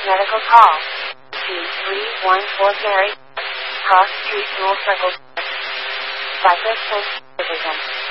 Medical call. 2314 Gary. Cross Street Dual Circle. Cypress Division.